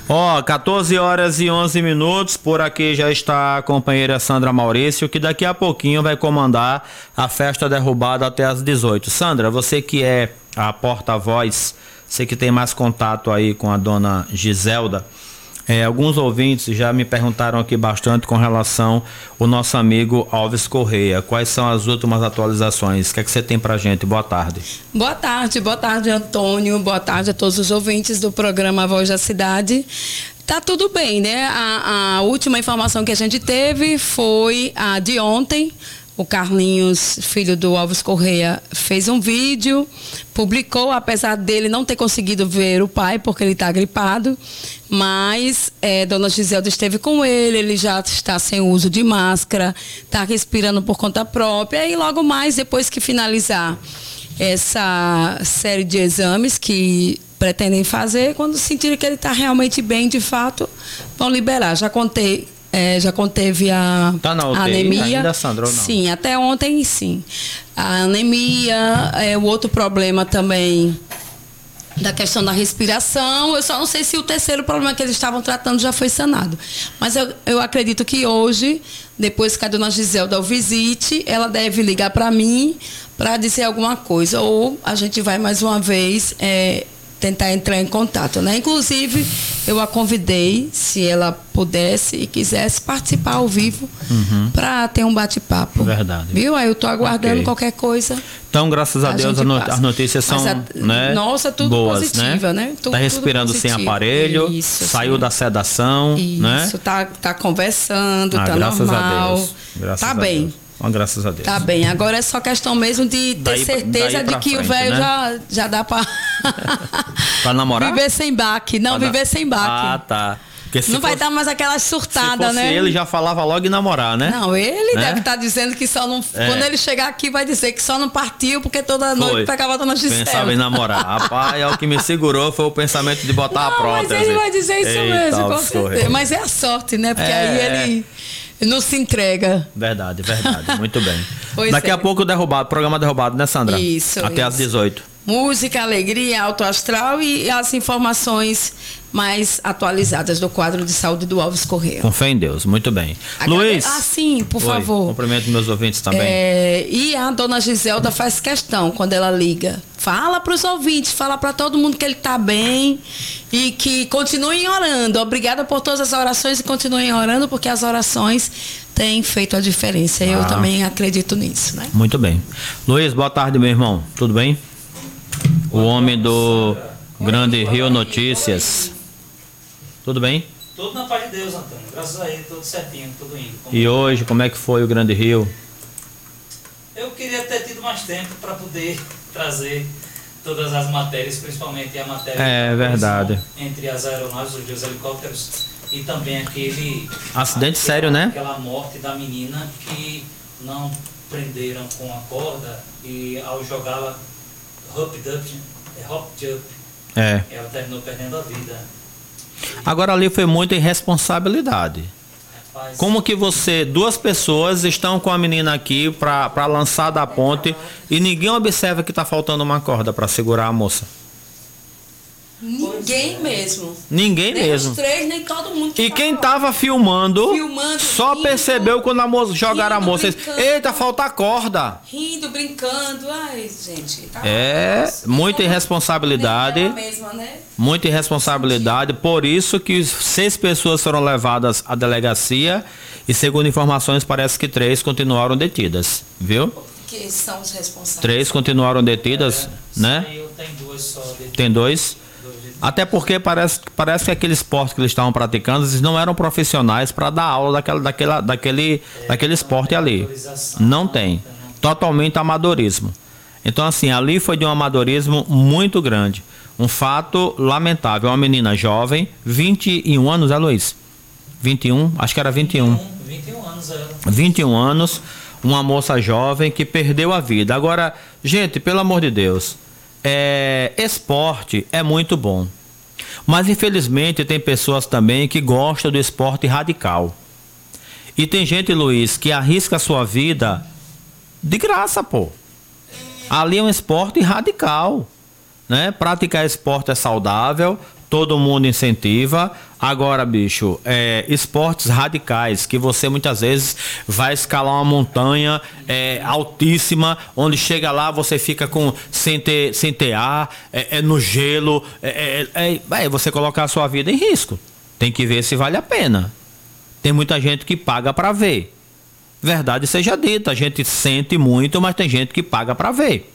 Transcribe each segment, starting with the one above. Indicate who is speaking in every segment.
Speaker 1: Ó, 14 horas e 11 minutos, por aqui já está a companheira Sandra Maurício, que daqui a pouquinho vai comandar a festa derrubada até às 18. Sandra, você que é a porta-voz, você que tem mais contato aí com a dona Giselda, alguns ouvintes já me perguntaram aqui bastante com relação ao nosso amigo Alves Correia. Quais são as últimas atualizações? O que é que você tem pra gente? Boa tarde.
Speaker 2: Boa tarde, Antônio. Boa tarde a todos os ouvintes do programa Voz da Cidade. Tá tudo bem, né? A última informação que a gente teve foi a de ontem. O Carlinhos, filho do Alves Correia, fez um vídeo, publicou, apesar dele não ter conseguido ver o pai, porque ele está gripado, mas dona Giselda esteve com ele já está sem uso de máscara, está respirando por conta própria, e logo mais, depois que finalizar essa série de exames que pretendem fazer, quando sentirem que ele está realmente bem, de fato, vão liberar. Já conteve a anemia.
Speaker 1: Ainda, Sandra, ou não?
Speaker 2: Sim, até ontem sim. A anemia, o outro problema também da questão da respiração. Eu só não sei se o terceiro problema que eles estavam tratando já foi sanado. Mas eu acredito que hoje, depois que a dona Giselda o visite, ela deve ligar para mim para dizer alguma coisa. Ou a gente vai mais uma vez tentar entrar em contato, né? Inclusive, eu a convidei, se ela pudesse e quisesse participar ao vivo, para ter um bate-papo.
Speaker 1: Verdade.
Speaker 2: Viu? Aí eu tô aguardando qualquer coisa.
Speaker 1: Então, graças a Deus, as notícias são
Speaker 2: nossa, tudo
Speaker 1: boas,
Speaker 2: positiva, né?
Speaker 1: Tá respirando sem aparelho,
Speaker 2: isso,
Speaker 1: saiu
Speaker 2: sim.
Speaker 1: da sedação, né?
Speaker 2: Isso, tá conversando, tá
Speaker 1: graças
Speaker 2: normal.
Speaker 1: A Deus. Graças
Speaker 2: tá
Speaker 1: a
Speaker 2: bem.
Speaker 1: Deus. Graças a Deus.
Speaker 2: Tá bem, agora é só questão mesmo de ter certeza de que o velho, né? já dá pra
Speaker 1: namorar?
Speaker 2: Viver sem baque. Não, viver sem baque.
Speaker 1: Ah, tá.
Speaker 2: Não vai dar mais aquela surtada, né?
Speaker 1: Ele já falava logo em namorar, né?
Speaker 2: Não, ele deve estar dizendo que só não... Quando ele chegar aqui vai dizer que só não partiu porque toda noite pegava a dona Gisela.
Speaker 1: Pensava em namorar. Rapaz, o que me segurou foi o pensamento de botar a prótese.
Speaker 2: Mas ele vai dizer isso mesmo, com certeza. Mas é a sorte, né? Porque aí ele não se entrega.
Speaker 1: Verdade. Muito bem. Daqui a pouco programa derrubado, né, Sandra?
Speaker 2: Isso.
Speaker 1: Até às 18.
Speaker 2: Música, alegria, alto astral e as informações mais atualizadas do quadro de saúde do Alves Correia.
Speaker 1: Com fé em Deus, muito bem. Luiz.
Speaker 2: Sim, por favor.
Speaker 1: Cumprimento meus ouvintes também.
Speaker 2: E a dona Giselda faz questão, quando ela liga, fala para os ouvintes, fala para todo mundo que ele está bem e que continuem orando. Obrigada por todas as orações e continuem orando, porque as orações têm feito a diferença. Eu também acredito nisso, né?
Speaker 1: Muito bem. Luiz, boa tarde, meu irmão. Tudo bem? O homem do Grande Rio Notícias. Tudo bem?
Speaker 3: Tudo na paz de Deus, Antônio. Graças a ele, tudo certinho, tudo indo.
Speaker 1: E hoje, como é que foi o Grande Rio?
Speaker 3: Eu queria ter tido mais tempo para poder trazer todas as matérias, principalmente a matéria
Speaker 1: verdade.
Speaker 3: Entre as aeronaves, os dois helicópteros, e também
Speaker 1: acidente sério, né?
Speaker 3: Aquela morte da menina que não prenderam com a corda e ao jogá-la hop jump, ela terminou perdendo a vida.
Speaker 1: Agora ali foi muita irresponsabilidade. Como que duas pessoas estão com a menina aqui para lançar da ponte e ninguém observa que está faltando uma corda para segurar a moça?
Speaker 2: Ninguém mesmo.
Speaker 1: Ninguém
Speaker 2: nem
Speaker 1: mesmo.
Speaker 2: Os três, nem todo mundo.
Speaker 1: E quem estava filmando só percebeu quando a moça jogaram a moça. Eita, falta a corda.
Speaker 2: Rindo, brincando. Ai, gente.
Speaker 1: Muita irresponsabilidade.
Speaker 2: Mesma, né?
Speaker 1: Muita irresponsabilidade. Por isso que 6 pessoas foram levadas à delegacia e, segundo informações, parece que 3 continuaram detidas. Viu?
Speaker 2: Que são os responsáveis.
Speaker 1: 3 continuaram detidas, né?
Speaker 3: Tem 2 só.
Speaker 1: Tem 2? Até porque parece que aquele esporte que eles estavam praticando, eles não eram profissionais para dar aula daquele esporte ali. Não tem. Totalmente amadorismo. Então, assim, ali foi de um amadorismo muito grande. Um fato lamentável. Uma menina jovem, 21 anos, Luiz? 21? Acho que era 21.
Speaker 3: 21 anos,
Speaker 1: 21 anos, uma moça jovem que perdeu a vida. Agora, gente, pelo amor de Deus, esporte é muito bom. Mas, infelizmente, tem pessoas também que gostam do esporte radical. E tem gente, Luiz, que arrisca a sua vida de graça, pô. Ali é um esporte radical, né? Praticar esporte é saudável, todo mundo incentiva. Agora, bicho, esportes radicais, que você muitas vezes vai escalar uma montanha altíssima, onde chega lá, você fica sem ter ar, no gelo, você colocar a sua vida em risco. Tem que ver se vale a pena. Tem muita gente que paga para ver. Verdade seja dita, a gente sente muito, mas tem gente que paga para ver.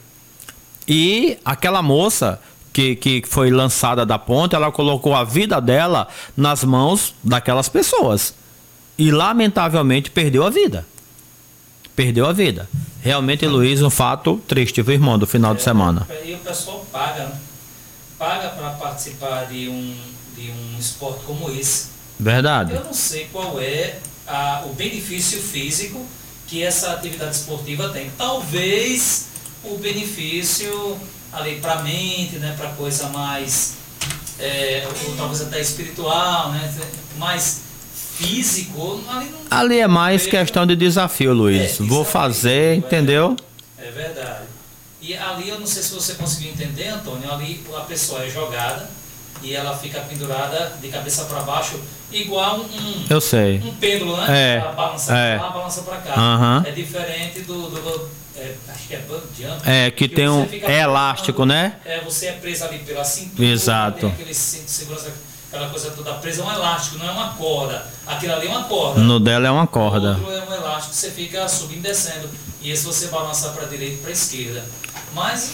Speaker 1: E aquela moça que foi lançada da ponte, ela colocou a vida dela nas mãos daquelas pessoas. E, lamentavelmente, perdeu a vida. Perdeu a vida. Realmente, Luiz, um fato triste, viu, irmão, do final de semana.
Speaker 3: E o pessoal paga, né? Paga para participar de um esporte como esse.
Speaker 1: Verdade.
Speaker 3: Eu não sei qual é o benefício físico que essa atividade esportiva tem. Talvez o benefício ali para a mente, né, para coisa mais, ou talvez até espiritual, né, mais físico. Ali
Speaker 1: é mais questão de desafio, Luiz. Vou fazer, entendeu?
Speaker 3: É verdade. E ali, eu não sei se você conseguiu entender, Antônio, ali a pessoa é jogada e ela fica pendurada de cabeça para baixo, igual
Speaker 1: eu sei.
Speaker 3: Um pêndulo, né? Balança para lá, balança para cá. É diferente acho que é bug jump.
Speaker 1: Que tem elástico, né?
Speaker 3: Você é preso ali pela cintura.
Speaker 1: Exato.
Speaker 3: Tem aquele cinto de segurança, aquela coisa toda presa, é um elástico, não é uma corda. Aquilo ali é uma corda.
Speaker 1: No dela é uma corda.
Speaker 3: O outro é um elástico, você fica subindo e descendo. E esse você balança para a direita e para a esquerda. Mas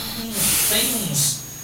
Speaker 3: tem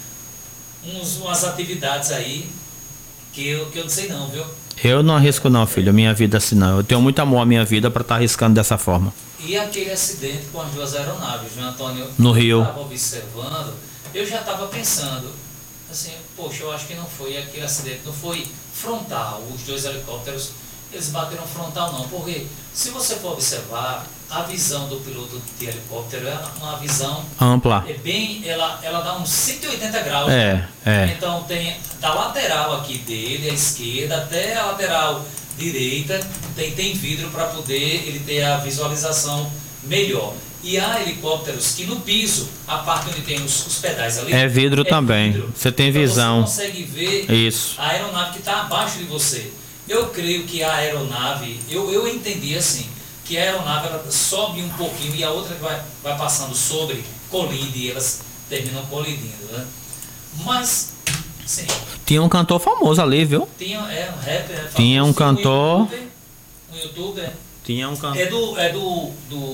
Speaker 3: umas atividades aí que eu não sei não, viu?
Speaker 1: Eu não arrisco não, filho, minha vida assim não. Eu tenho muito amor à minha vida para estar arriscando dessa forma.
Speaker 3: E aquele acidente com as duas aeronaves, João Antônio?
Speaker 1: No Rio.
Speaker 3: Eu estava observando, eu já estava pensando, assim, poxa, eu acho que não foi aquele acidente, não foi frontal, os dois helicópteros, eles bateram frontal não, porque se você for observar, a visão do piloto de helicóptero é uma visão
Speaker 1: ampla.
Speaker 3: Ela dá uns 180 graus. Então tem da lateral aqui dele, à esquerda, até a lateral direita, tem vidro para poder ele ter a visualização melhor. E há helicópteros que no piso, a parte onde tem os pedais ali,
Speaker 1: é vidro também. Vidro. Você tem então visão.
Speaker 3: Você consegue ver
Speaker 1: isso.
Speaker 3: A aeronave que está abaixo de você. Eu creio que a aeronave, eu entendi assim, que a aeronave ela sobe um pouquinho e a outra vai passando sobre, colide e elas terminam colidindo, né? Mas, sim.
Speaker 1: Tinha um cantor famoso ali, viu?
Speaker 3: Tinha, um rapper. Famoso,
Speaker 1: tinha um cantor.
Speaker 3: Um youtuber.
Speaker 1: Tinha um cantor.
Speaker 3: É do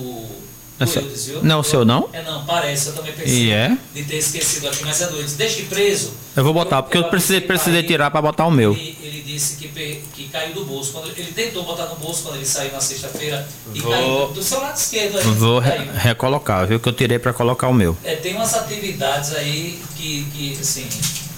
Speaker 3: Eudes, viu?
Speaker 1: Não é o seu, não?
Speaker 3: Não, parece, eu também pensei de ter esquecido aqui, mas é do Eudes. Deixe preso.
Speaker 1: Eu vou botar, porque eu precisei tirar para botar o meu.
Speaker 3: Ele disse que caiu do bolso. Ele tentou botar no bolso quando ele saiu na sexta-feira e caiu do seu lado esquerdo. Aí,
Speaker 1: vou recolocar, viu? Que eu tirei para colocar o meu.
Speaker 3: Tem umas atividades aí que assim,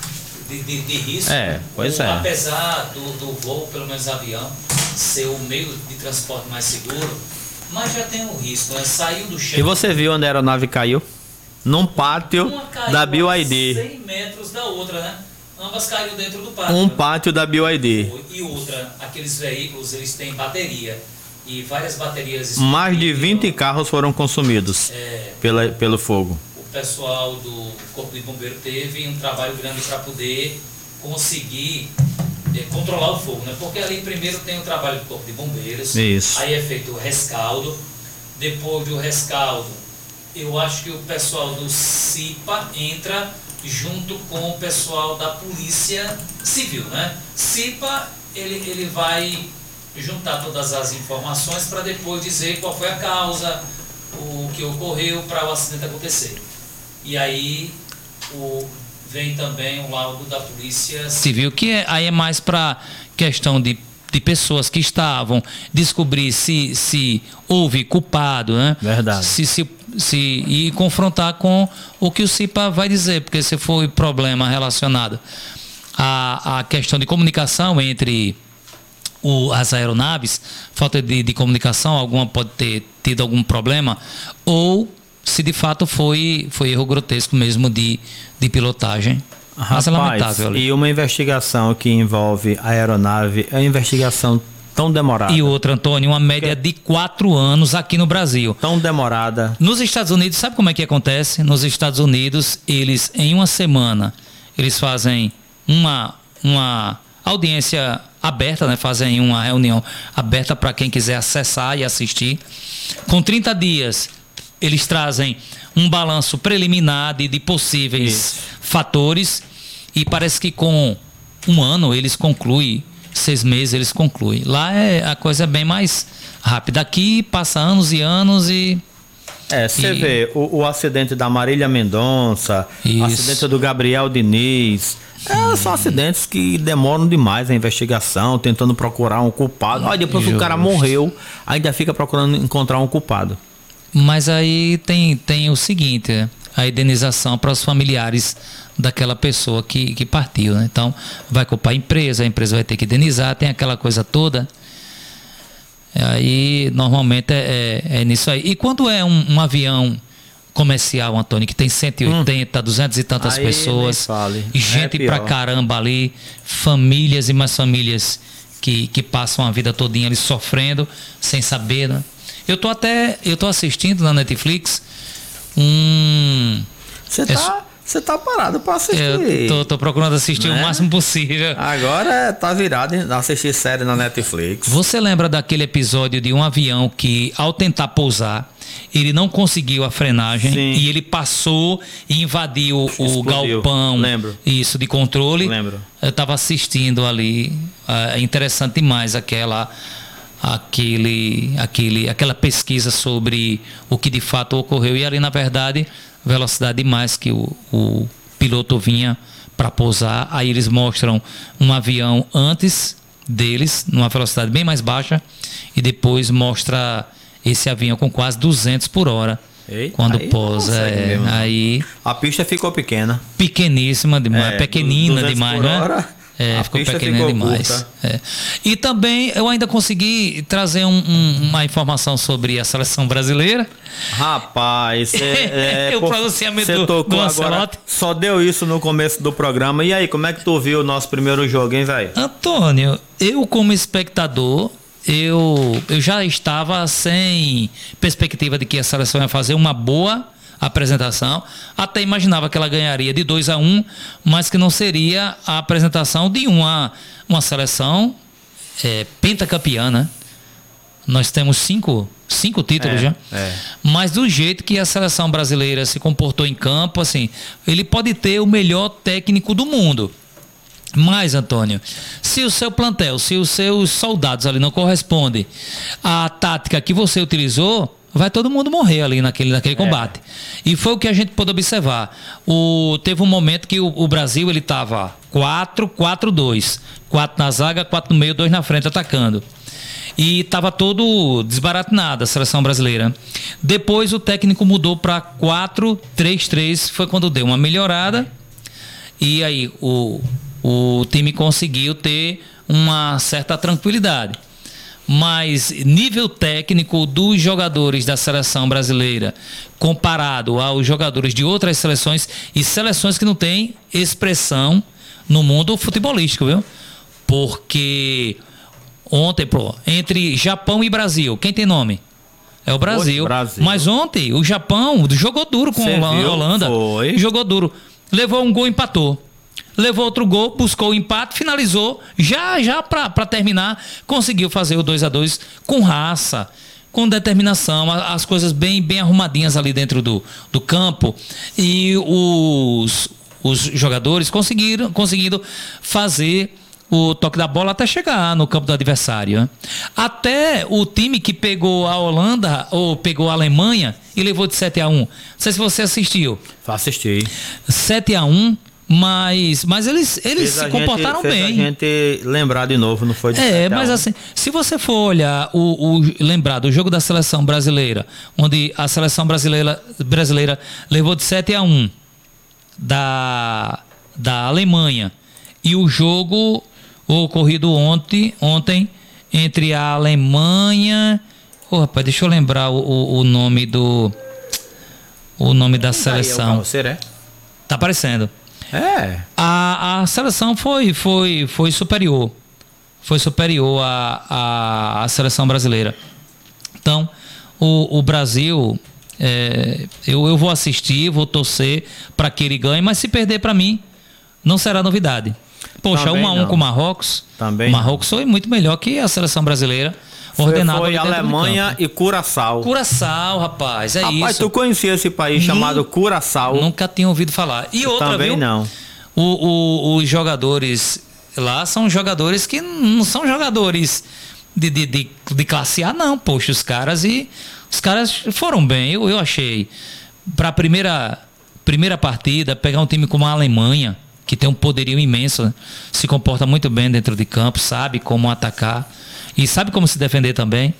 Speaker 3: de risco.
Speaker 1: Pois é.
Speaker 3: Apesar do voo, pelo menos avião, ser o meio de transporte mais seguro, mas já tem um risco, né? Saiu do chão.
Speaker 1: E você viu onde a aeronave caiu? Num pátio da BYD.
Speaker 3: 100 metros da outra, né? Ambas caíram dentro do pátio.
Speaker 1: Um pátio da BYD.
Speaker 3: E outra, aqueles veículos, eles têm bateria. E várias baterias...
Speaker 1: Mais de 20 carros foram consumidos pelo fogo.
Speaker 3: O pessoal do Corpo de Bombeiro teve um trabalho grande para poder conseguir controlar o fogo, né? Porque ali primeiro tem o trabalho do Corpo de Bombeiros.
Speaker 1: Isso.
Speaker 3: Aí é feito o rescaldo. Depois do rescaldo, eu acho que o pessoal do CIPA entra junto com o pessoal da Polícia Civil, né? CIPA, ele vai juntar todas as informações para depois dizer qual foi a causa, o que ocorreu para o acidente acontecer. E aí vem também o laudo da Polícia
Speaker 4: Civil, que aí é mais para questão de pessoas que estavam, descobrir se houve culpado, né?
Speaker 1: Verdade.
Speaker 4: E confrontar com o que o CIPA vai dizer, porque se foi problema relacionado à questão de comunicação entre as aeronaves, falta de comunicação, alguma pode ter tido algum problema, ou se de fato foi erro grotesco mesmo de pilotagem.
Speaker 1: Rapaz, mas é lamentável. E uma investigação que envolve a aeronave é uma investigação tão demorada.
Speaker 4: E outra, Antônio, uma média de 4 anos aqui no Brasil.
Speaker 1: Tão demorada.
Speaker 4: Nos Estados Unidos, sabe como é que acontece? Nos Estados Unidos, eles em uma semana, eles fazem uma audiência aberta, né? Fazem uma reunião aberta para quem quiser acessar e assistir. Com 30 dias, eles trazem um balanço preliminar de possíveis fatores, e parece que com um ano eles concluem, 6 meses eles concluem. Lá a coisa é bem mais rápida. Aqui passa anos e anos e...
Speaker 1: Você vê o acidente da Marília Mendonça, o acidente do Gabriel Diniz. São acidentes que demoram demais a investigação, tentando procurar um culpado. Olha, depois que o cara morreu, ainda fica procurando encontrar um culpado.
Speaker 4: Mas aí tem o seguinte, a indenização para os familiares daquela pessoa que partiu, né? Então, vai culpar a empresa vai ter que indenizar, tem aquela coisa toda. Aí, normalmente, é nisso aí. E quando é um avião comercial, Antônio, que tem 180, 200 e tantas
Speaker 1: aí
Speaker 4: pessoas, gente pra caramba ali, famílias e mais famílias que passam a vida todinha ali sofrendo, sem saber, né? Eu tô assistindo na Netflix
Speaker 1: Você tá parado pra assistir.
Speaker 4: Eu tô procurando assistir, né, o máximo possível.
Speaker 1: Agora tá virado em assistir série na Netflix.
Speaker 4: Você lembra daquele episódio de um avião que, ao tentar pousar, ele não conseguiu a frenagem? Sim. E ele passou e invadiu o galpão. Lembro. Isso, de controle.
Speaker 1: Lembro.
Speaker 4: Eu tava assistindo ali. É interessante demais aquela pesquisa sobre o que de fato ocorreu. E ali, na verdade, velocidade demais que o piloto vinha para pousar. Aí eles mostram um avião antes deles, numa velocidade bem mais baixa, e depois mostra esse avião com quase 200 por hora.
Speaker 1: Eita,
Speaker 4: quando pousa. Aí
Speaker 1: a pista ficou pequena.
Speaker 4: Pequeníssima demais, pequenina demais, né?
Speaker 1: Hora.
Speaker 4: Ficou pequena demais. E também eu ainda consegui trazer uma informação sobre a seleção brasileira.
Speaker 1: Rapaz,
Speaker 4: o pronunciamento do Ancelotti.
Speaker 1: Só deu isso no começo do programa. E aí, como é que tu viu o nosso primeiro jogo, hein, velho?
Speaker 4: Antônio, eu como espectador, eu já estava sem perspectiva de que a seleção ia fazer uma boa apresentação. Até imaginava que ela ganharia de 2-1, mas que não seria a apresentação de uma seleção pentacampeã, né? Nós temos cinco títulos já. Mas do jeito que a seleção brasileira se comportou em campo, assim, ele pode ter o melhor técnico do mundo. Mas, Antônio, se o seu plantel, se os seus soldados ali não correspondem à tática que você utilizou, vai todo mundo morrer ali naquele combate. E foi o que a gente pôde observar. Teve um momento que o Brasil ele estava 4-4-2. 4 na zaga, 4 no meio, 2 na frente atacando. E estava todo desbaratinado a seleção brasileira. Depois o técnico mudou para 4-3-3. Foi quando deu uma melhorada. E aí o time conseguiu ter uma certa tranquilidade. Mas nível técnico dos jogadores da seleção brasileira comparado aos jogadores de outras seleções e seleções que não têm expressão no mundo futebolístico, viu? Porque ontem, entre Japão e Brasil, quem tem nome? É o Brasil. Mas ontem o Japão jogou duro com a Holanda. Jogou duro. Levou um gol e empatou. Levou outro gol, buscou o empate, finalizou, já para terminar, conseguiu fazer o 2-2 com raça, com determinação, as coisas bem arrumadinhas ali dentro do campo. E os jogadores conseguindo fazer o toque da bola até chegar no campo do adversário, né? Até o time que pegou a Holanda, ou pegou a Alemanha, e levou de 7-1. Não sei se você assistiu.
Speaker 1: Assisti.
Speaker 4: 7-1. Mas eles se comportaram bem.
Speaker 1: A gente lembrar de novo, não foi de 7-1.
Speaker 4: Mas assim, se você for olhar lembrar do jogo da seleção brasileira, onde a seleção brasileira levou de 7-1 da Alemanha, e o jogo ocorrido ontem entre a Alemanha... rapaz, deixa eu lembrar o nome da seleção. Tá aparecendo. A seleção foi superior. Foi superior à seleção brasileira. Então, o Brasil, eu vou assistir, vou torcer para que ele ganhe, mas se perder para mim, não será novidade. Poxa,
Speaker 1: Também
Speaker 4: 1-1
Speaker 1: não.
Speaker 4: com o Marrocos.
Speaker 1: Também
Speaker 4: O Marrocos foi muito melhor que a seleção brasileira. Ordenado
Speaker 1: Foi
Speaker 4: ali dentro do
Speaker 1: Alemanha
Speaker 4: campo.
Speaker 1: e Curaçao.
Speaker 4: Curaçao, rapaz, é
Speaker 1: Rapaz,
Speaker 4: isso.
Speaker 1: tu conhecia esse país chamado Curaçao?
Speaker 4: Nunca tinha ouvido falar. E outra,
Speaker 1: Também
Speaker 4: viu?
Speaker 1: não.
Speaker 4: Os jogadores lá são jogadores que não são jogadores de classe A, não. Poxa, os caras foram bem. Eu achei. Para a primeira partida, pegar um time como a Alemanha, que tem um poderio imenso, né? Se comporta muito bem dentro de campo, sabe como atacar e sabe como se defender também.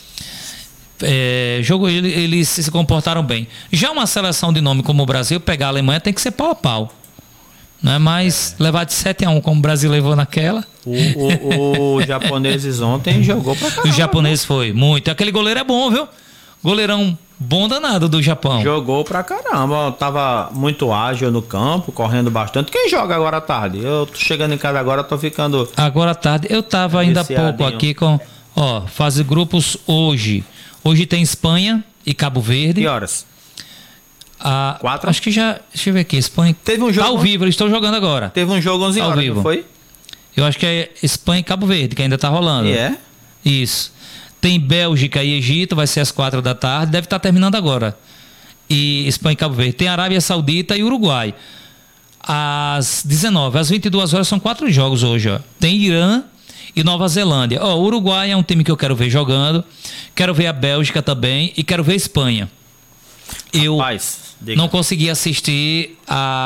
Speaker 4: Eles se comportaram bem. Já uma seleção de nome como o Brasil, pegar a Alemanha tem que ser pau a pau. Não é mais levar de 7-1 como o Brasil levou naquela.
Speaker 1: Os japoneses ontem jogou pra caramba.
Speaker 4: Os japoneses foi muito. Aquele goleiro é bom, viu? Goleirão bom danado do Japão.
Speaker 1: Jogou pra caramba. Tava muito ágil no campo, correndo bastante. Quem joga agora à tarde? Eu tô chegando em casa agora, tô ficando...
Speaker 4: Agora à tarde, eu tava ainda há pouco aqui com... fase grupos hoje. Hoje tem Espanha e Cabo Verde.
Speaker 1: Que horas? 4?
Speaker 4: Acho que já... Deixa eu ver aqui. Espanha...
Speaker 1: Teve um jogo...
Speaker 4: Tá ao vivo, eles estão jogando agora.
Speaker 1: Teve um jogo 11
Speaker 4: Ao
Speaker 1: horas,
Speaker 4: vivo.
Speaker 1: não foi?
Speaker 4: Eu acho que é Espanha e Cabo Verde, que ainda tá rolando.
Speaker 1: E é?
Speaker 4: Isso. Tem Bélgica e Egito, vai ser às 4 da tarde. Deve estar terminando agora. E Espanha e Cabo Verde. Tem Arábia Saudita e Uruguai. Às 19, às 22 horas são 4 jogos hoje. Ó. Tem Irã e Nova Zelândia. O Uruguai é um time que eu quero ver jogando. Quero ver a Bélgica também. E quero ver a Espanha. Eu não consegui assistir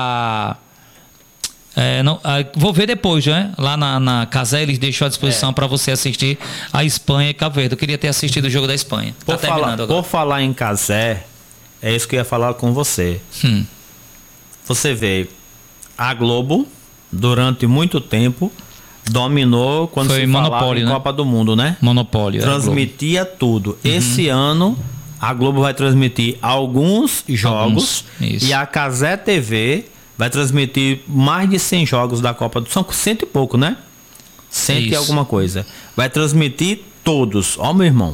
Speaker 4: vou ver depois, né? Lá na Casé eles deixam à disposição para você assistir a Espanha e Cabo Verde. Eu queria ter assistido o jogo da Espanha.
Speaker 1: Por falar em Casé, é isso que eu ia falar com você. Você vê, a Globo, durante muito tempo, dominou quando
Speaker 4: foi
Speaker 1: se falava em Copa do Mundo, né?
Speaker 4: Monopólio.
Speaker 1: Transmitia tudo. Esse ano, a Globo vai transmitir alguns jogos e a Casé TV vai transmitir mais de 100 jogos da Copa do Mundo. São 100 e pouco, né? 100 e alguma coisa. Vai transmitir todos. Ó, meu irmão.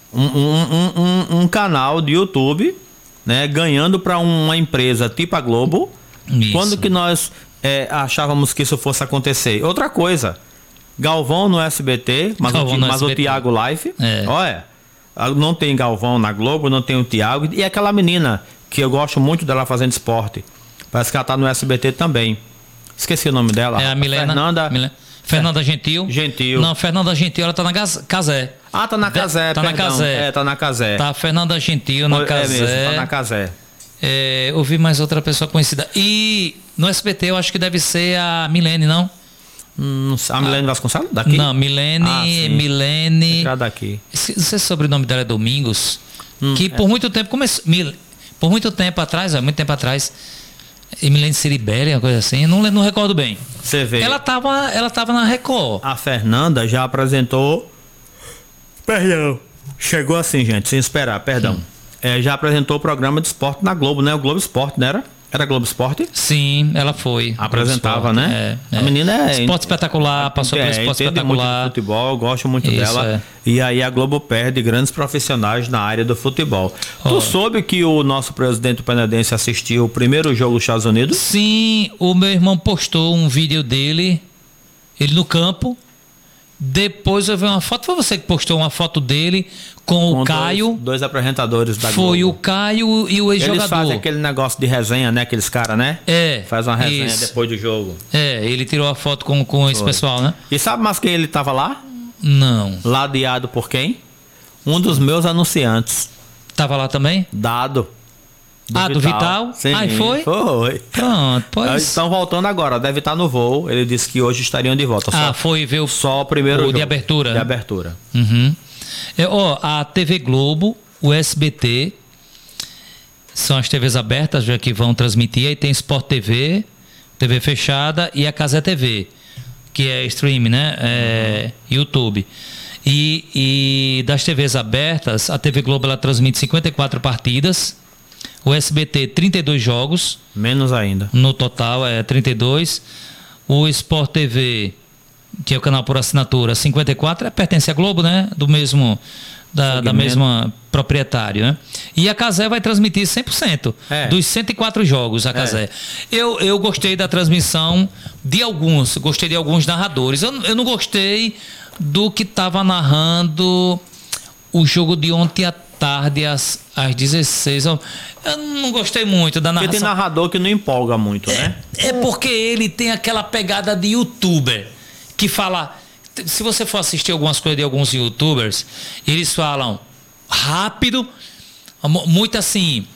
Speaker 1: Um canal de YouTube, né? Ganhando para uma empresa tipo a Globo. Isso. Quando que nós achávamos que isso fosse acontecer? Outra coisa. Galvão no SBT, mas o Thiago Live. Olha, não tem Galvão na Globo, não tem o Thiago. E aquela menina, que eu gosto muito dela fazendo esporte. Parece que ela tá no SBT também. Esqueci o nome dela.
Speaker 4: É a Milena. Fernanda Gentil. Não, Fernanda Gentil, ela tá na Casé.
Speaker 1: Ah, tá na Casé,
Speaker 4: tá
Speaker 1: perdão.
Speaker 4: Na Casé.
Speaker 1: Tá na Casé.
Speaker 4: Tá a Fernanda Gentil na Casé.
Speaker 1: Mesmo, tá na Casé.
Speaker 4: Ouvi mais outra pessoa conhecida. E no SBT eu acho que deve ser a Milene, não?
Speaker 1: A Milene Vasconcelos? Daqui?
Speaker 4: Não, Milene.
Speaker 1: Daqui.
Speaker 4: Não sei se o sobrenome dela é Domingos. Que por muito tempo começou. Por muito tempo atrás, Milene Ciribelli, uma coisa assim, não recordo bem.
Speaker 1: Você vê.
Speaker 4: Ela tava na Record.
Speaker 1: A Fernanda já apresentou. Perdão. Chegou assim, gente, sem esperar, perdão. Já apresentou o programa de esporte na Globo, né? O Globo Esporte, não era? Era Globo Esporte?
Speaker 4: Sim, ela foi.
Speaker 1: Apresentava, né? A menina
Speaker 4: Esporte espetacular, passou pelo esporte espetacular.
Speaker 1: Muito de futebol, gosto muito dela. E aí a Globo perde grandes profissionais na área do futebol. Tu soube que o nosso presidente penedense assistiu o primeiro jogo dos Estados Unidos?
Speaker 4: Sim, o meu irmão postou um vídeo dele, ele no campo. Depois eu vi uma foto, foi você que postou uma foto dele com o Caio.
Speaker 1: Dois apresentadores da Globo.
Speaker 4: Foi o Caio e o ex-jogador.
Speaker 1: Eles fazem aquele negócio de resenha, né? Aqueles caras, né? Faz uma resenha depois do jogo.
Speaker 4: Ele tirou a foto com esse pessoal, né?
Speaker 1: E sabe mais quem ele tava lá?
Speaker 4: Não.
Speaker 1: Ladeado por quem? Um dos meus anunciantes.
Speaker 4: Tava lá também?
Speaker 1: Dado.
Speaker 4: Do Vital?
Speaker 1: Sim,
Speaker 4: foi?
Speaker 1: Foi.
Speaker 4: Pronto, pois.
Speaker 1: Estão voltando agora, deve estar no voo. Ele disse que hoje estariam de volta.
Speaker 4: Foi ver
Speaker 1: só o primeiro jogo
Speaker 4: de abertura.
Speaker 1: De abertura.
Speaker 4: A TV Globo, o SBT, são as TVs abertas já que vão transmitir. Aí tem Sport TV, TV fechada e a Casé TV, que é streaming, né? YouTube. E das TVs abertas, a TV Globo ela transmite 54 partidas. O SBT, 32 jogos.
Speaker 1: Menos ainda.
Speaker 4: No total, 32. O Sport TV, que é o canal por assinatura. 54 pertence à Globo, né? Do mesmo... Da mesma proprietário, né? E a Cazé vai transmitir 100% dos 104 jogos, a Cazé. Eu gostei da transmissão de alguns, gostei de alguns narradores. Eu não gostei do que estava narrando o jogo de ontem à tarde, às 16. Eu não gostei muito da narração.
Speaker 1: Porque tem narrador que não empolga muito, né?
Speaker 4: É porque ele tem aquela pegada de youtuber, que fala... Se você for assistir algumas coisas de alguns youtubers, eles falam rápido, muito assim,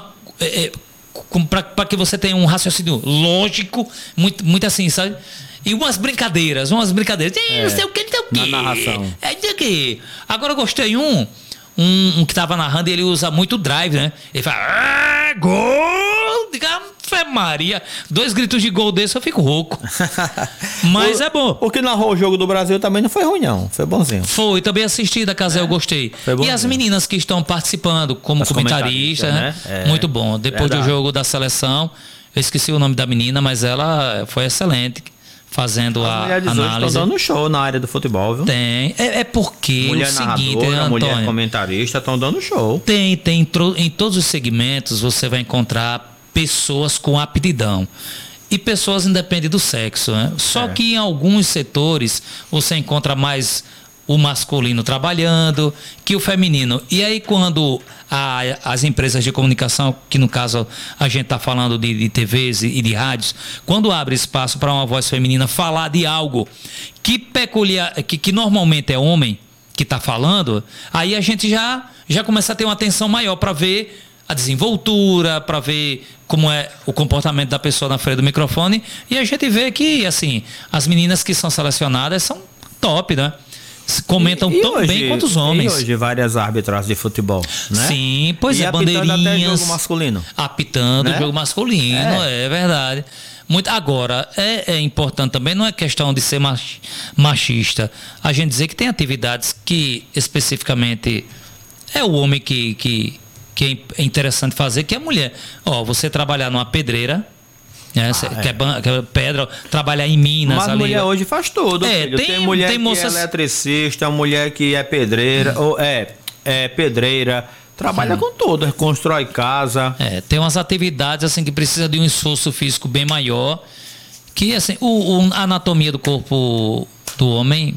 Speaker 4: para que você tenha um raciocínio lógico, muito assim, sabe? E umas brincadeiras. Não sei o que.
Speaker 1: Na narração.
Speaker 4: Agora eu gostei um que tava narrando e ele usa muito drive, né? Ele fala, gol! Diga, Fé Maria, 2 gritos de gol desse eu fico rouco. Mas é bom.
Speaker 1: O que narrou o jogo do Brasil também não foi ruim, não. Foi bonzinho.
Speaker 4: Foi, também assisti da Casé, eu gostei. E as meninas que estão participando como comentaristas, né? Muito bom. Depois do jogo da seleção, eu esqueci o nome da menina, mas ela foi excelente fazendo a análise.
Speaker 1: Estão dando show na área do futebol, viu?
Speaker 4: Tem. É porque
Speaker 1: mulher
Speaker 4: o seguinte, Antônio,
Speaker 1: mulher comentarista estão dando show.
Speaker 4: Tem em todos os segmentos você vai encontrar pessoas com aptidão. E pessoas independem do sexo, né? Só que em alguns setores você encontra mais o masculino trabalhando que o feminino. E aí quando as empresas de comunicação, que no caso a gente está falando de TVs e de rádios, quando abre espaço para uma voz feminina falar de algo que normalmente é homem que está falando, aí a gente já começa a ter uma atenção maior para ver a desenvoltura, para ver como é o comportamento da pessoa na frente do microfone, e a gente vê que, assim, as meninas que são selecionadas são top, né? Comentam tão hoje, bem quanto os homens.
Speaker 1: E hoje várias árbitras de futebol, né?
Speaker 4: Sim, pois
Speaker 1: e
Speaker 4: bandeirinhas.
Speaker 1: Apitando até jogo masculino.
Speaker 4: Apitando, né? Jogo masculino, é verdade. Agora, é importante também, não é questão de ser machista, a gente dizer que tem atividades que especificamente é o homem que é interessante fazer, que é a mulher. Você trabalhar numa pedreira, né? Que é pedra, trabalhar em Minas.
Speaker 1: Mas a mulher hoje faz tudo. Tem mulher que é eletricista, mulher que é pedreira, ou pedreira, trabalha com tudo, constrói casa.
Speaker 4: Tem umas atividades assim que precisa de um esforço físico bem maior, que assim, a anatomia do corpo do homem,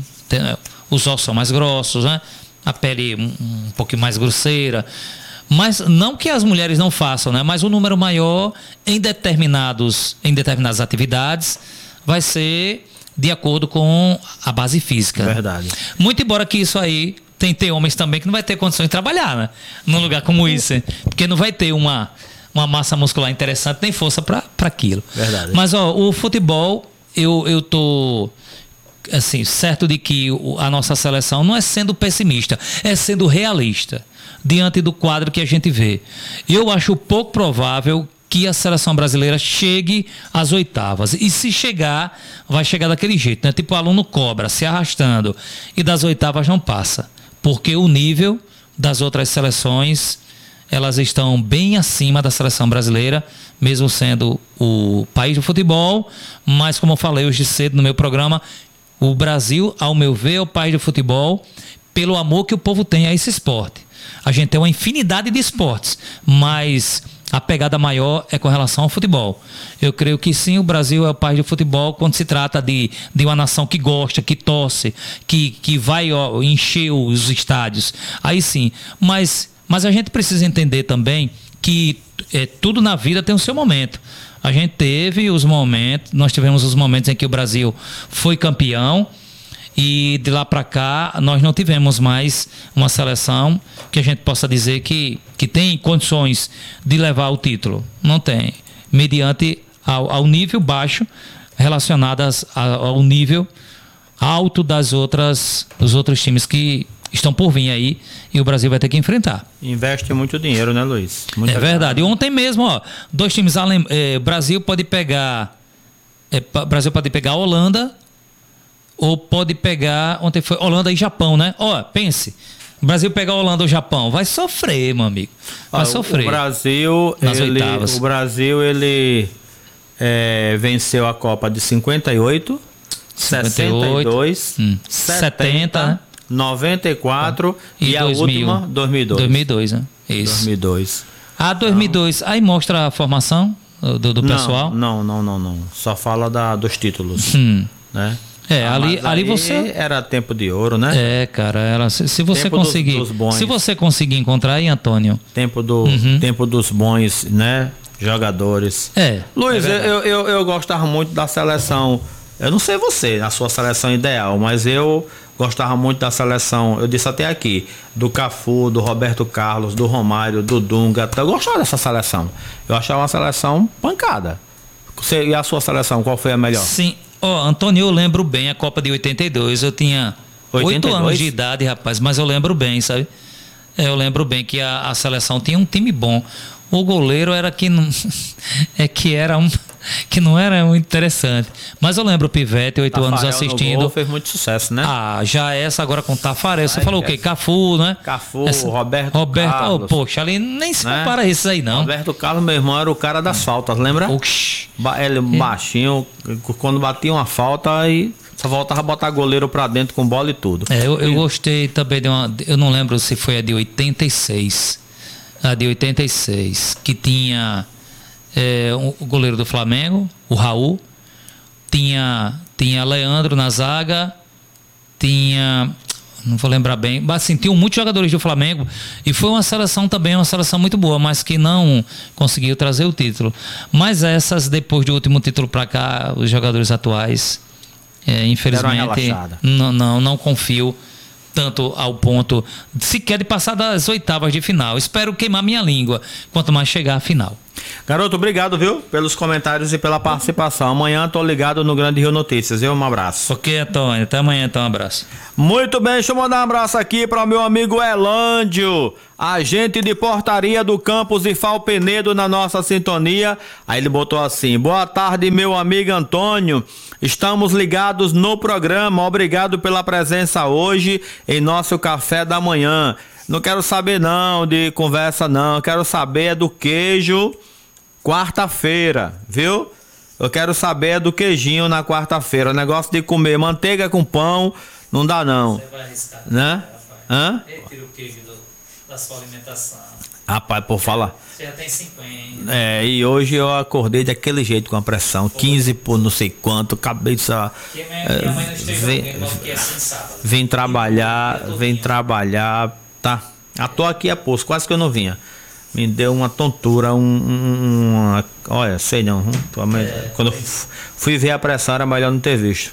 Speaker 4: os ossos são mais grossos, né? A pele um pouquinho mais grosseira. Mas não que as mulheres não façam, né? Mas o número maior em determinadas atividades vai ser de acordo com a base física.
Speaker 1: Verdade.
Speaker 4: Muito embora que isso aí tem homens também que não vai ter condições de trabalhar, né? Num lugar como esse. Porque não vai ter uma massa muscular interessante nem força para aquilo.
Speaker 1: Verdade.
Speaker 4: Mas o futebol, eu tô assim, certo de que a nossa seleção não é sendo pessimista, é sendo realista diante do quadro que a gente vê. Eu acho pouco provável que a seleção brasileira chegue às oitavas. E se chegar, vai chegar daquele jeito, né? Tipo o aluno cobra, se arrastando. E das oitavas não passa. Porque o nível das outras seleções, elas estão bem acima da seleção brasileira, mesmo sendo o país do futebol. Mas, como eu falei hoje cedo no meu programa, o Brasil, ao meu ver, é o país do futebol pelo amor que o povo tem a esse esporte. A gente tem uma infinidade de esportes, mas a pegada maior é com relação ao futebol. Eu creio que sim, o Brasil é o país do futebol quando se trata de uma nação que gosta, que torce, que vai encher os estádios. Aí sim. Mas a gente precisa entender também que tudo na vida tem o seu momento. A gente teve os momentos, nós tivemos os momentos em que o Brasil foi campeão, e de lá para cá nós não tivemos mais uma seleção que a gente possa dizer que tem condições de levar o título. Não tem, mediante ao nível baixo relacionadas ao nível alto dos outros times que estão por vir aí, e o Brasil vai ter que enfrentar.
Speaker 1: Investe muito dinheiro, né, Luiz?
Speaker 4: É verdade. E ontem mesmo, dois times Brasil pode pegar a Holanda, ou pode pegar, ontem foi Holanda e Japão, né? Pense, o Brasil pegar a Holanda ou Japão, vai sofrer, meu amigo. Vai sofrer.
Speaker 1: O Brasil,
Speaker 4: nas oitavas.
Speaker 1: O Brasil, ele venceu a Copa de 58, 62, 70,
Speaker 4: né?
Speaker 1: 94 e a
Speaker 4: 2000,
Speaker 1: última 2002.
Speaker 4: 2002, né? Isso.
Speaker 1: 2002.
Speaker 4: A 2002, aí mostra a formação do pessoal?
Speaker 1: Não. Só fala dos títulos, né?
Speaker 4: Ali você
Speaker 1: era tempo de ouro, né?
Speaker 4: Cara, se você
Speaker 1: tempo
Speaker 4: conseguir,
Speaker 1: dos bons.
Speaker 4: se você conseguir encontrar aí, Antônio.
Speaker 1: Tempo dos bons, né? Jogadores. Luiz, eu gostava muito da seleção. Eu não sei você, a sua seleção ideal, mas eu gostava muito da seleção, eu disse até aqui, do Cafu, do Roberto Carlos, do Romário, do Dunga. Eu gostava dessa seleção. Eu achava uma seleção pancada. E a sua seleção, qual foi a melhor?
Speaker 4: Sim. Antônio, eu lembro bem a Copa de 82. Eu tinha 8 anos de idade, rapaz, mas eu lembro bem, sabe? Eu lembro bem que a seleção tinha um time bom. O goleiro era que não, que não era muito interessante. Mas eu lembro o Pivete, 8 anos assistindo.
Speaker 1: No gol, fez muito sucesso, né?
Speaker 4: Já essa agora com o Tafarel. Você falou o quê? Cafu, né?
Speaker 1: Cafu, Roberto Carlos.
Speaker 4: Poxa, ali nem se compara a esses aí, não.
Speaker 1: Roberto Carlos, meu irmão, era o cara das faltas, lembra? Ele baixinho, quando batia uma falta, aí só voltava a botar goleiro pra dentro com bola e tudo.
Speaker 4: Eu gostei também de uma. Eu não lembro se foi a de 86. A de 86, que tinha o goleiro do Flamengo, o Raul, tinha Leandro na zaga, não vou lembrar bem, mas assim, tinham muitos jogadores do Flamengo e foi uma seleção também, uma seleção muito boa, mas que não conseguiu trazer o título. Mas essas, depois do último título para cá, os jogadores atuais, infelizmente, não confio tanto ao ponto sequer de passar das oitavas de final. Espero queimar minha língua quanto mais chegar à final.
Speaker 1: Garoto, obrigado, viu? Pelos comentários e pela participação. Amanhã tô ligado no Grande Rio Notícias, viu? Um abraço.
Speaker 4: Ok, Antônio. Até amanhã, então. Um abraço.
Speaker 1: Muito bem, deixa eu mandar um abraço aqui para o meu amigo Elândio, agente de portaria do campus de Falpenedo, na nossa sintonia. Aí ele botou assim: boa tarde, meu amigo Antônio. Estamos ligados no programa. Obrigado pela presença hoje em nosso café da manhã. Não quero saber não de conversa não, quero saber do queijo quarta-feira, viu? Eu quero saber do queijinho na quarta-feira. O negócio de comer manteiga com pão não dá não.
Speaker 3: Você vai arriscar,
Speaker 1: né?
Speaker 3: Retira o queijo da sua alimentação.
Speaker 1: Rapaz, por falar.
Speaker 3: Você já tem 50.
Speaker 1: E hoje eu acordei daquele jeito com a pressão, 15 por não sei quanto, cabeça.
Speaker 3: Minha mãe não esteja
Speaker 1: vim trabalhar, tá? A toa aqui é poço, quase que eu não vinha. Me deu uma tontura, olha, sei não. Quando eu fui ver a pressão era melhor não ter visto.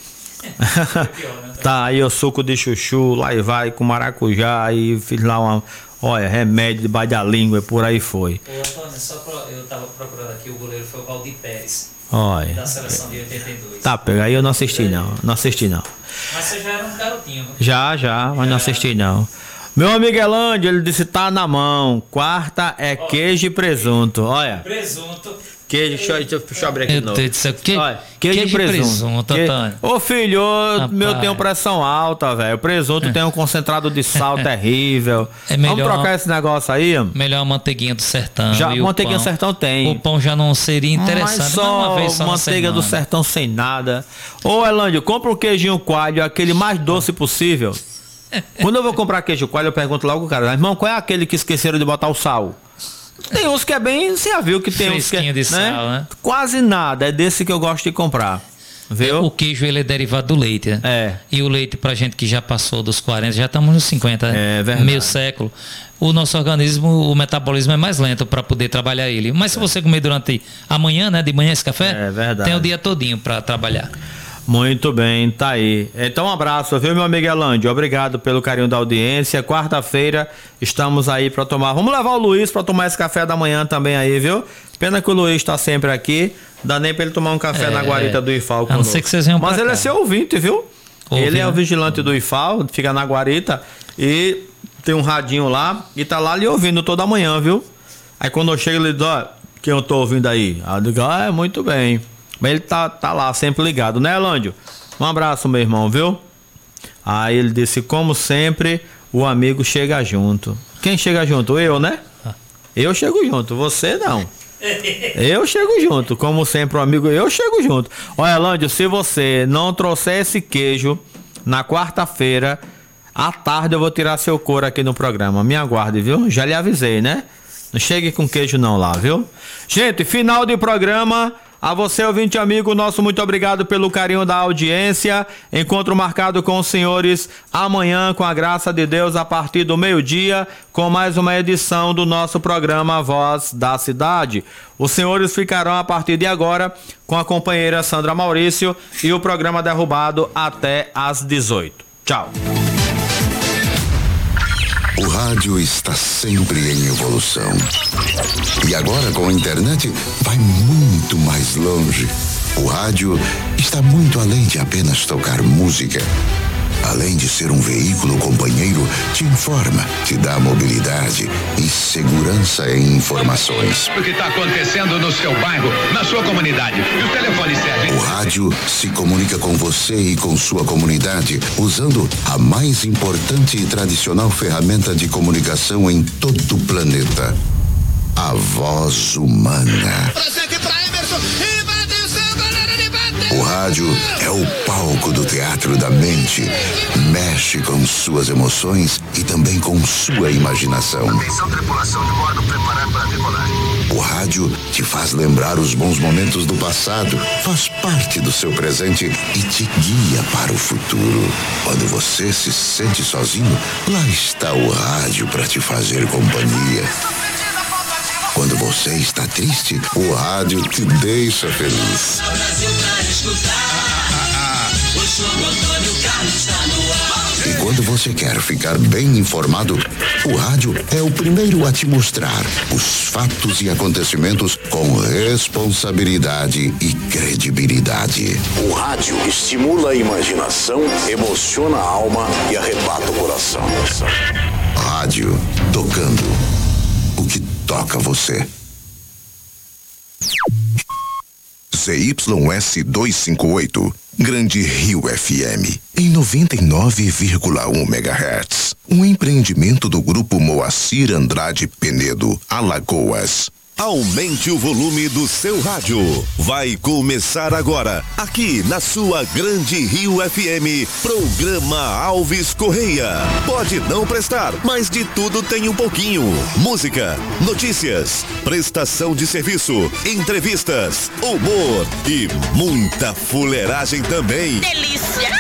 Speaker 1: Tá, aí o suco de chuchu, lá e vai, com maracujá, aí fiz lá remédio debaixo da língua e por aí foi.
Speaker 3: Ô Antônio, eu tava procurando aqui, o goleiro foi o Valdir Pérez,
Speaker 1: olha,
Speaker 3: da seleção de 82.
Speaker 1: Tá, pega aí eu não assisti não.
Speaker 3: Mas você já era um garotinho, né?
Speaker 1: Já, mas não assisti não. Meu amigo Elândio, ele disse tá na mão. Quarta é queijo e presunto. Olha.
Speaker 3: Presunto.
Speaker 1: Queijo, deixa eu abrir aqui de novo.
Speaker 4: Olha,
Speaker 1: queijo e presunto.
Speaker 4: Antônio.
Speaker 1: Ô filho, meu tem pressão alta, velho. O presunto tem um concentrado de sal terrível. Vamos trocar esse negócio aí?
Speaker 4: Melhor a manteiguinha do sertão.
Speaker 1: Já manteiguinha do sertão tem.
Speaker 4: O pão já não seria interessante.
Speaker 1: Mas só uma vez só manteiga do sertão sem nada. Ô Elândio, compra um queijinho coalho, aquele mais doce possível. Quando eu vou comprar queijo coalho, eu pergunto logo, cara, irmão, qual é aquele que esqueceram de botar o sal? Tem uns que é bem, você já viu que tem uns que é,
Speaker 4: de sal, né?
Speaker 1: Quase nada, é desse que eu gosto de comprar. Viu?
Speaker 4: O queijo, ele é derivado do leite, né? E o leite, pra gente que já passou dos 40, já estamos nos 50, né? Meio século. O nosso organismo, o metabolismo é mais lento para poder trabalhar ele. Mas se você comer durante a manhã, né? De manhã esse café, tem o dia todinho para trabalhar.
Speaker 1: Muito bem, tá aí. Então um abraço, viu, meu amigo Elândio? Obrigado pelo carinho da audiência. Quarta-feira estamos aí para tomar. Vamos levar o Luiz para tomar esse café da manhã também aí, viu? Pena que o Luiz está sempre aqui. Dá nem para ele tomar um café na guarita do IFAL.
Speaker 4: A não ser que vocês venham.
Speaker 1: Mas ele é seu ouvinte, viu? Ele é o vigilante do IFAL, fica na guarita e tem um radinho lá e tá lá lhe ouvindo toda manhã, viu? Aí quando eu chego ele diz, ó, quem eu tô ouvindo aí? Aí eu digo, muito bem. Mas ele tá lá, sempre ligado, né, Elândio? Um abraço, meu irmão, viu? Aí ele disse, como sempre, o amigo chega junto. Quem chega junto? Eu, né? Eu chego junto, você não. Eu chego junto, como sempre, amigo, eu chego junto. Olha, Lândio, se você não trouxer esse queijo na quarta-feira, à tarde eu vou tirar seu couro aqui no programa. Me aguarde, viu? Já lhe avisei, né? Não chegue com queijo não lá, viu? Gente, final de programa. A você, ouvinte amigo, nosso muito obrigado pelo carinho da audiência. Encontro marcado com os senhores amanhã, com a graça de Deus, a partir do meio-dia, com mais uma edição do nosso programa Voz da Cidade. Os senhores ficarão a partir de agora com a companheira Sandra Maurício e o programa Derrubado até às 18. Tchau.
Speaker 5: O rádio está sempre em evolução. E agora com a internet vai muito mais longe. O rádio está muito além de apenas tocar música. Além de ser um veículo companheiro, te informa, te dá mobilidade e segurança em informações.
Speaker 6: O que está acontecendo no seu bairro, na sua comunidade. E os telefones servem.
Speaker 5: O rádio se comunica com você e com sua comunidade usando a mais importante e tradicional ferramenta de comunicação em todo o planeta. A voz humana.
Speaker 7: Presente para Emerson.
Speaker 5: O rádio é o palco do teatro da mente. Mexe com suas emoções e também com sua imaginação.
Speaker 7: Atenção, tripulação de bordo, preparar para decolar.
Speaker 5: O rádio te faz lembrar os bons momentos do passado, faz parte do seu presente e te guia para o futuro. Quando você se sente sozinho, lá está o rádio para te fazer companhia. Quando você está triste, o rádio te deixa feliz. E quando você quer ficar bem informado, o rádio é o primeiro a te mostrar os fatos e acontecimentos com responsabilidade e credibilidade.
Speaker 8: O rádio estimula a imaginação, emociona a alma e arrebata o coração.
Speaker 5: Rádio tocando o que toca você.
Speaker 9: ZYS 258, Grande Rio FM, em 99,1 MHz. Um empreendimento do Grupo Moacir Andrade Penedo, Alagoas.
Speaker 10: Aumente o volume do seu rádio. Vai começar agora, aqui na sua Grande Rio FM, programa Alves Correia. Pode não prestar, mas de tudo tem um pouquinho. Música, notícias, prestação de serviço, entrevistas, humor e muita fuleiragem também.
Speaker 7: Delícia!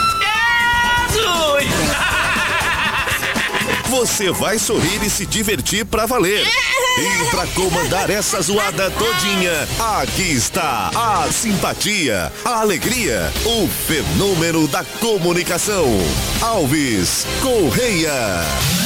Speaker 10: Você vai sorrir e se divertir pra valer. E pra comandar essa zoada todinha, aqui está a simpatia, a alegria, o fenômeno da comunicação. Alves Correia.